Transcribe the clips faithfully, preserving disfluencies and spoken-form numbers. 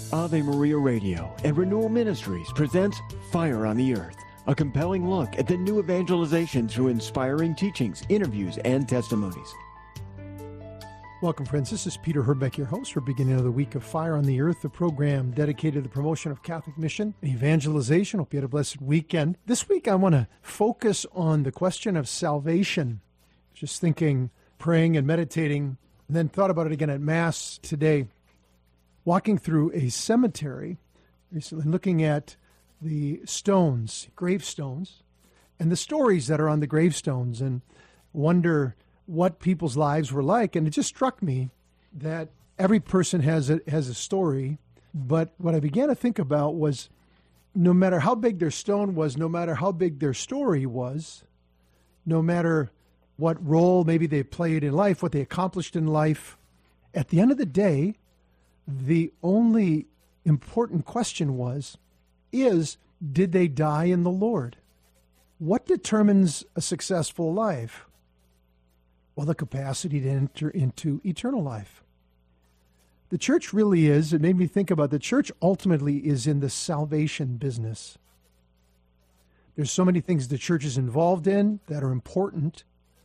Ave Maria Radio and Renewal Ministries presents Fire on the Earth, a compelling look at the new evangelization through inspiring teachings, interviews, and testimonies. Welcome, friends. This is Peter Herbeck, your host for beginning of the week of Fire on the Earth, the program dedicated to the promotion of Catholic mission and evangelization. Hope you had a blessed weekend. This week, I want to focus on the question of salvation. Just thinking, praying, and meditating, and then thought about it again at Mass today. Walking through a cemetery recently, looking at the stones, gravestones, and the stories that are on the gravestones, and wonder what people's lives were like. And it just struck me that every person has a, has a story, but what I began to think about was no matter how big their stone was, no matter how big their story was, no matter what role maybe they played in life, what they accomplished in life, at the end of the day, the only important question was, is, did they die in the Lord? What determines a successful life? Well, the capacity to enter into eternal life. The church really is, it made me think about the church ultimately is in the salvation business. There's so many things the church is involved in that are important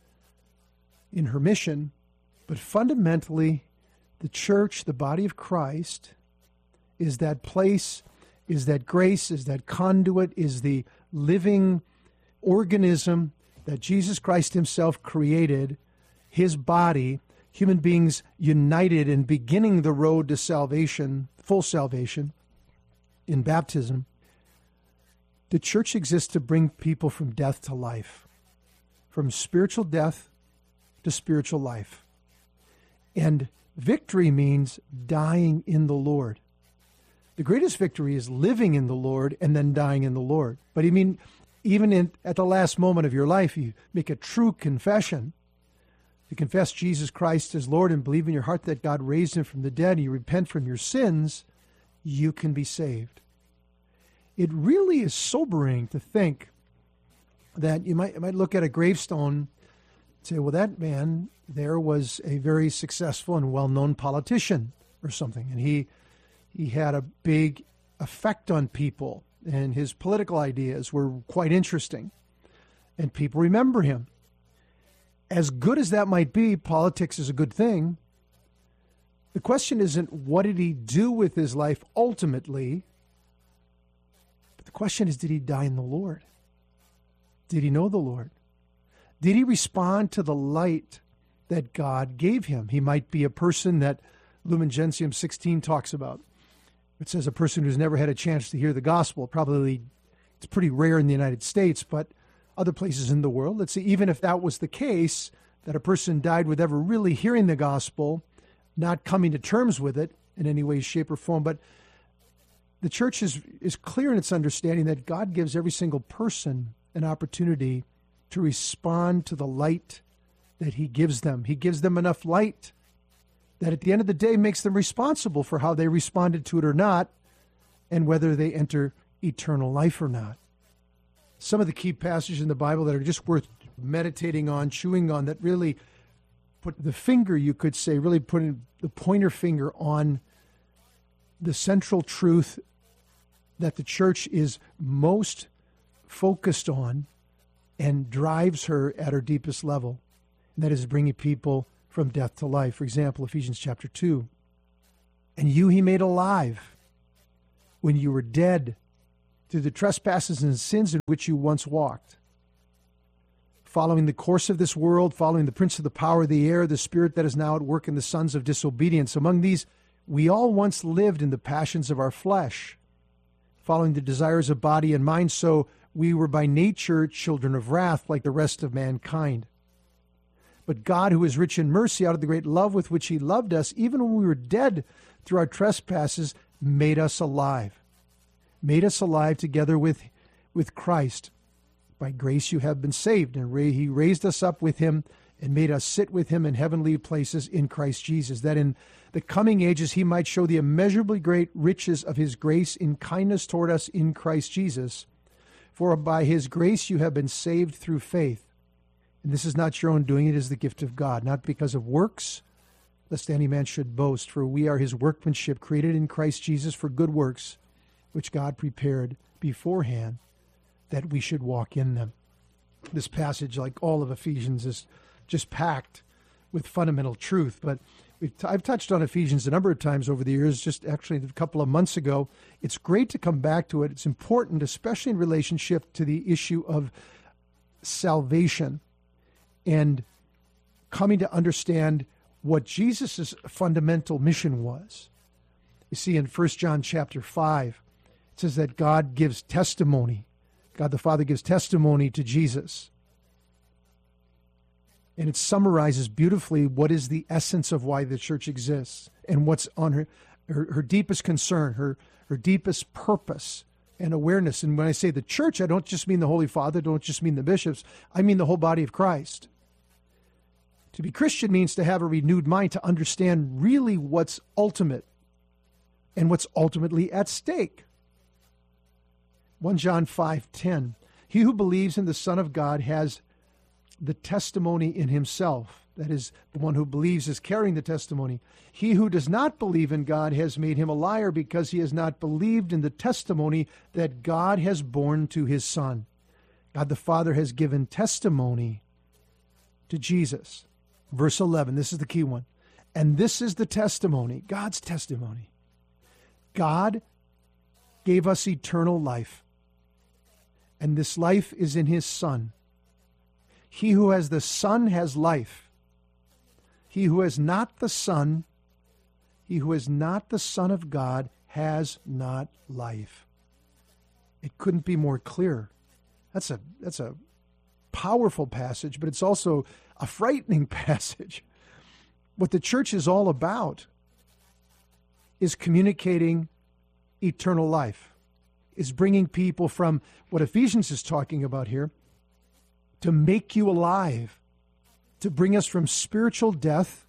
in her mission, but fundamentally, the church, the body of Christ, is that place, is that grace, is that conduit, is the living organism that Jesus Christ himself created, his body, human beings united in beginning the road to salvation, full salvation, in baptism. The church exists to bring people from death to life, from spiritual death to spiritual life. And victory means dying in the Lord. The greatest victory is living in the Lord and then dying in the Lord. But I mean, even in, at the last moment of your life, you make a true confession. You confess Jesus Christ as Lord and believe in your heart that God raised him from the dead, and you repent from your sins, you can be saved. It really is sobering to think that you might, you might look at a gravestone and say, well, that man there was a very successful and well-known politician or something, and he he had a big effect on people, and his political ideas were quite interesting, and people remember him. As good as that might be, politics is a good thing. The question isn't what did he do with his life ultimately, but the question is, did he die in the Lord? Did he know the Lord? Did he respond to the light that God gave him? He might be a person that Lumen Gentium sixteen talks about. It says a person who's never had a chance to hear the gospel. Probably it's pretty rare in the United States, but other places in the world. Let's see, even if that was the case, that a person died with ever really hearing the gospel, not coming to terms with it in any way, shape, or form. But the church is, is clear in its understanding that God gives every single person an opportunity to respond to the light that he gives them. He gives them enough light that at the end of the day makes them responsible for how they responded to it or not, and whether they enter eternal life or not. Some of the key passages in the Bible that are just worth meditating on, chewing on, that really put the finger, you could say, really putting the pointer finger on the central truth that the church is most focused on and drives her at her deepest level. And that is bringing people from death to life. For example, Ephesians chapter two. And you he made alive when you were dead through the trespasses and sins in which you once walked, following the course of this world, following the prince of the power of the air, the spirit that is now at work in the sons of disobedience. Among these, we all once lived in the passions of our flesh, following the desires of body and mind, so we were by nature children of wrath like the rest of mankind. But God, who is rich in mercy, out of the great love with which he loved us, even when we were dead through our trespasses, made us alive. Made us alive together with, with Christ. By grace you have been saved, and he raised us up with him and made us sit with him in heavenly places in Christ Jesus, that in the coming ages he might show the immeasurably great riches of his grace in kindness toward us in Christ Jesus. For by his grace you have been saved through faith. And this is not your own doing, it is the gift of God, not because of works, lest any man should boast, for we are his workmanship, created in Christ Jesus for good works, which God prepared beforehand that we should walk in them. This passage, like all of Ephesians, is just packed with fundamental truth. But we've t- I've touched on Ephesians a number of times over the years, just actually a couple of months ago. It's great to come back to it. It's important, especially in relationship to the issue of salvation and coming to understand what Jesus' fundamental mission was. You see, in First John chapter five, it says that God gives testimony. God the Father gives testimony to Jesus. And it summarizes beautifully what is the essence of why the church exists and what's on her, her, her deepest concern, her, her deepest purpose and awareness. And when I say the church, I don't just mean the Holy Father, I don't just mean the bishops, I mean the whole body of Christ. To be Christian means to have a renewed mind, to understand really what's ultimate and what's ultimately at stake. First John five ten, he who believes in the Son of God has the testimony in himself. That is, the one who believes is carrying the testimony. He who does not believe in God has made him a liar, because he has not believed in the testimony that God has borne to his Son. God the Father has given testimony to Jesus. Verse eleven, this is the key one. And this is the testimony, God's testimony. God gave us eternal life, and this life is in his Son. He who has the Son has life. He who has not the Son, he who is not the Son of God has not life. It couldn't be more clear. That's a that's a powerful passage, but it's also a frightening passage. What the church is all about is communicating eternal life, is bringing people from what Ephesians is talking about here, to make you alive, to bring us from spiritual death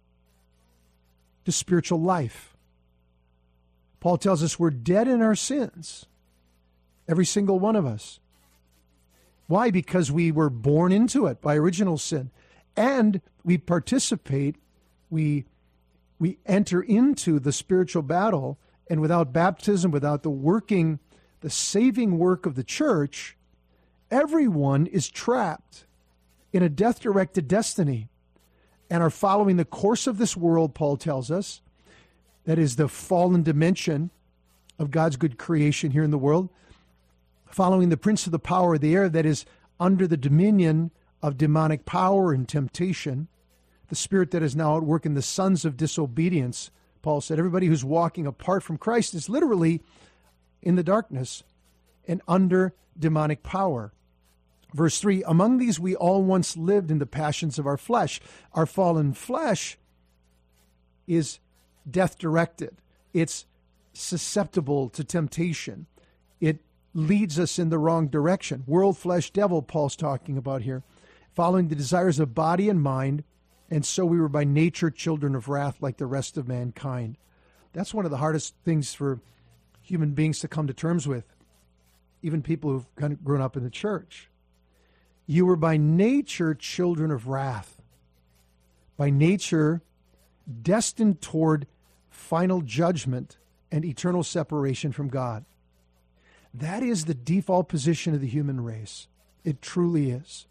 to spiritual life. Paul tells us we're dead in our sins, every single one of us. Why? Because we were born into it by original sin. And we participate, we, we enter into the spiritual battle, and without baptism, without the working, the saving work of the church, everyone is trapped in a death-directed destiny and are following the course of this world, Paul tells us. That is the fallen dimension of God's good creation here in the world, following the prince of the power of the air, that is under the dominion of demonic power and temptation, the spirit that is now at work in the sons of disobedience. Paul said everybody who's walking apart from Christ is literally in the darkness and under demonic power. Verse three, among these we all once lived in the passions of our flesh. Our fallen flesh is death-directed. It's susceptible to temptation. It leads us in the wrong direction. World, flesh, devil, Paul's talking about here, following the desires of body and mind, and so we were by nature children of wrath like the rest of mankind. That's one of the hardest things for human beings to come to terms with, even people who've kind of grown up in the church. You were by nature children of wrath, by nature destined toward final judgment and eternal separation from God. That is the default position of the human race. It truly is.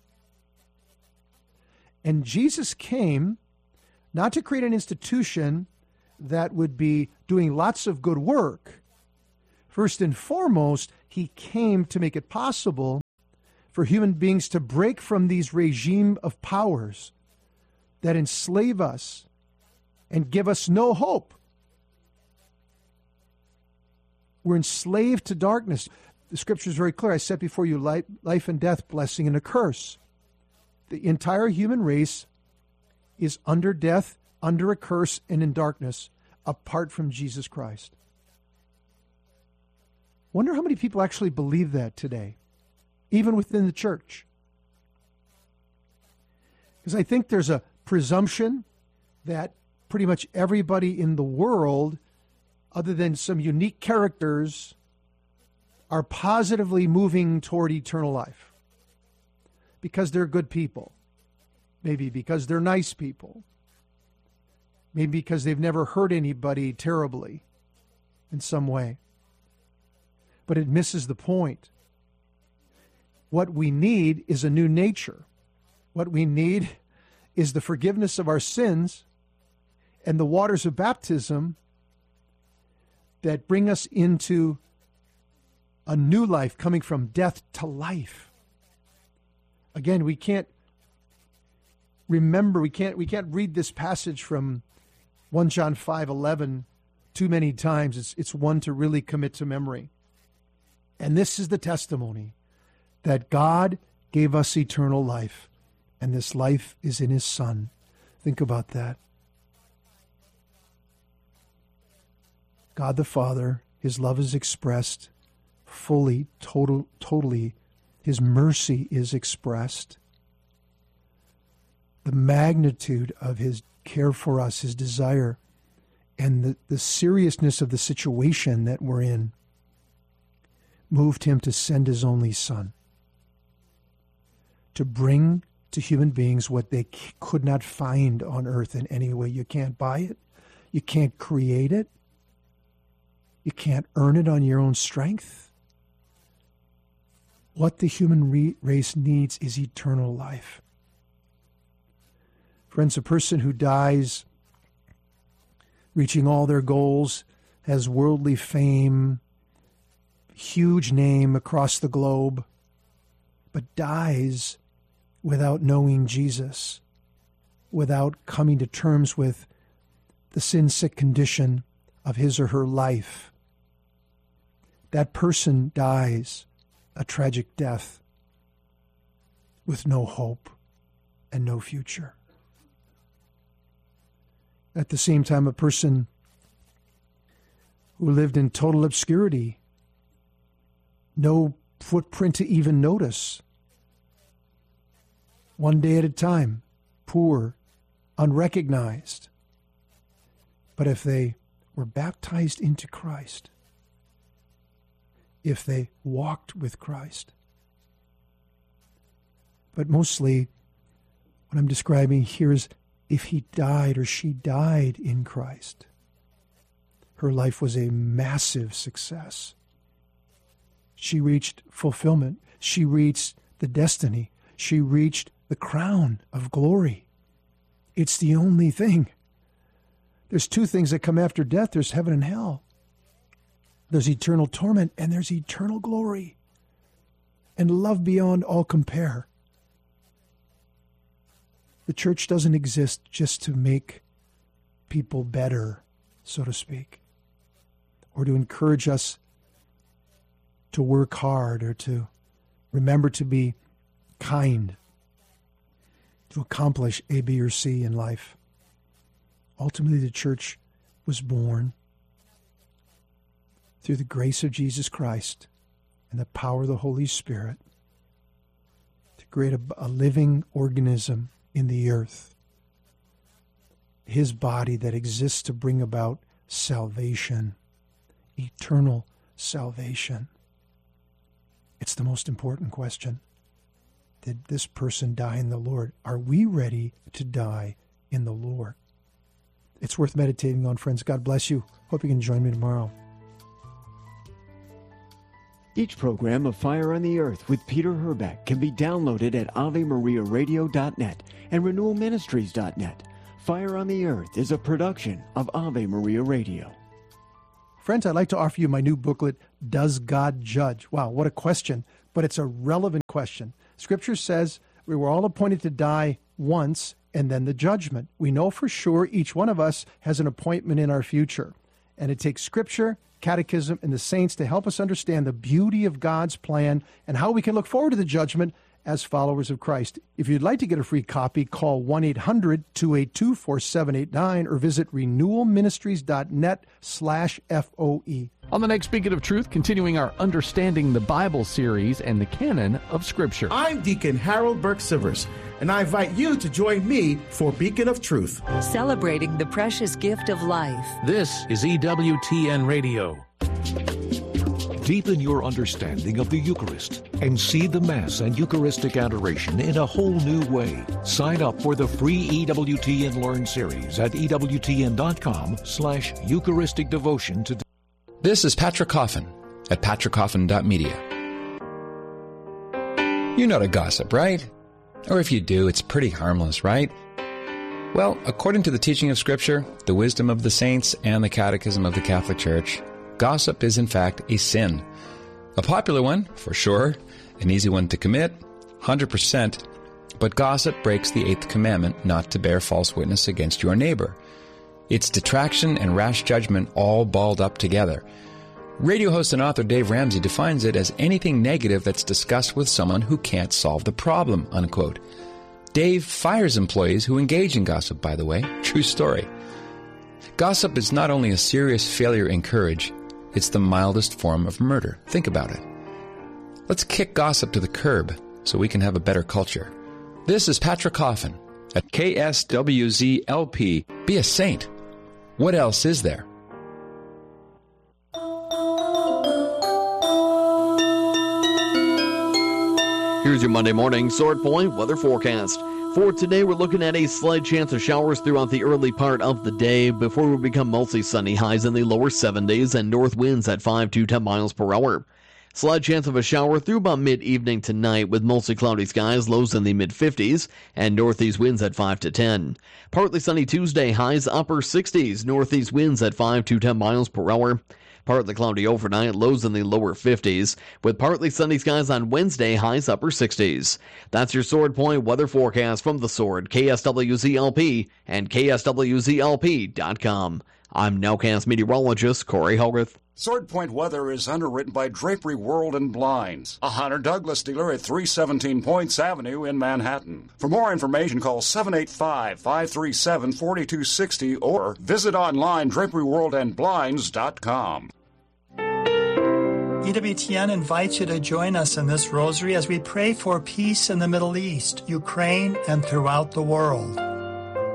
And Jesus came not to create an institution that would be doing lots of good work. First and foremost, he came to make it possible for human beings to break from these regime of powers that enslave us and give us no hope. We're enslaved to darkness. The scripture is very clear. I set before you life, life and death, blessing and a curse. The entire human race is under death, under a curse, and in darkness, apart from Jesus Christ. Wonder how many people actually believe that today, even within the church. Because I think there's a presumption that pretty much everybody in the world, other than some unique characters, are positively moving toward eternal life. Because they're good people. Maybe because they're nice people. maybe because they've never hurt anybody terribly in some way. But it misses the point. What we need is a new nature. What we need is the forgiveness of our sins and the waters of baptism that bring us into a new life, coming from death to life. Again, we can't remember, we can't we can't read this passage from First John five eleven too many times. It's it's one to really commit to memory. And this is the testimony that God gave us eternal life, and this life is in his Son. Think about that. God the Father, his love is expressed fully, total, totally. His mercy is expressed. The magnitude of his care for us, his desire, and the, the seriousness of the situation that we're in moved him to send his only Son to bring to human beings what they c- could not find on earth in any way. You can't buy it. You can't create it. You can't earn it on your own strength. What the human re- race needs is eternal life. Friends, a person who dies reaching all their goals, has worldly fame, huge name across the globe, but dies without knowing Jesus, without coming to terms with the sin-sick condition of his or her life. That person dies a tragic death with no hope and no future. At the same time, a person who lived in total obscurity, no footprint to even notice, one day at a time, poor, unrecognized. But if they were baptized into Christ, if they walked with Christ, but mostly what I'm describing here is if he died or she died in Christ, her life was a massive success. She reached fulfillment. She reached the destiny. She reached the crown of glory. It's the only thing. There's two things that come after death. There's heaven and hell. There's eternal torment and there's eternal glory and love beyond all compare. The church doesn't exist just to make people better, so to speak, or to encourage us to work hard or to remember to be kind, to accomplish A, B, or C in life. Ultimately, the church was born through the grace of Jesus Christ and the power of the Holy Spirit to create a, a living organism in the earth, his body that exists to bring about salvation, eternal salvation. It's the most important question. Did this person die in the Lord? Are we ready to die in the Lord? It's worth meditating on, friends. God bless you. Hope you can join me tomorrow. Each program of Fire on the Earth with Peter Herbeck can be downloaded at ave maria radio dot net and renewal ministries dot net. Fire on the Earth is a production of Ave Maria Radio. Friends, I'd like to offer you my new booklet, Does God Judge? Wow, what a question, but it's a relevant question. Scripture says we were all appointed to die once and then the judgment. We know for sure each one of us has an appointment in our future, and it takes Scripture, Catechism, and the saints to help us understand the beauty of God's plan and how we can look forward to the judgment as followers of Christ. If you'd like to get a free copy, call one eight hundred two eight two four seven eight nine or visit renewal ministries dot net slash F O E. On the next Beacon of Truth, continuing our Understanding the Bible series and the canon of Scripture. I'm Deacon Harold Burke-Sivers, and I invite you to join me for Beacon of Truth. Celebrating the precious gift of life. This is E W T N Radio. Deepen your understanding of the Eucharist and see the Mass and Eucharistic adoration in a whole new way. Sign up for the free E W T N Learn series at ewtn.com slash Eucharistic Devotion today. This is Patrick Coffin at patrick coffin dot media. You're not a gossip, right? Or if you do, it's pretty harmless, right? Well, according to the teaching of Scripture, the wisdom of the saints, and the Catechism of the Catholic Church, gossip is in fact a sin. A popular one, for sure, an easy one to commit, one hundred percent, but gossip breaks the eighth commandment not to bear false witness against your neighbor. It's detraction and rash judgment all balled up together. Radio host and author Dave Ramsey defines it as anything negative that's discussed with someone who can't solve the problem, unquote. Dave fires employees who engage in gossip, by the way. True story. Gossip is not only a serious failure in courage, it's the mildest form of murder. Think about it. Let's kick gossip to the curb so we can have a better culture. This is Patrick Coffin at K S W Z L P. Be a saint. What else is there? Here's your Monday morning Sword Point weather forecast. For today, we're looking at a slight chance of showers throughout the early part of the day before we become mostly sunny, highs in the lower seventies and north winds at five to ten miles per hour. Slight chance of a shower through about mid-evening tonight with mostly cloudy skies, lows in the mid-fifties, and northeast winds at five to ten. Partly sunny Tuesday, highs upper sixties, northeast winds at five to ten miles per hour. Partly cloudy overnight, lows in the lower fifties, with partly sunny skies on Wednesday, highs upper sixties. That's your Sword Point weather forecast from The Sword, K S W Z L P, and K S W Z L P dot com. I'm Nowcast meteorologist Corey Hogarth. Sword Point weather is underwritten by Drapery World and Blinds, a Hunter Douglas dealer at three seventeen Points Avenue in Manhattan. For more information, call seven eight five, five three seven, four two six zero or visit online drapery world and blinds dot com. E W T N invites you to join us in this rosary as we pray for peace in the Middle East, Ukraine, and throughout the world.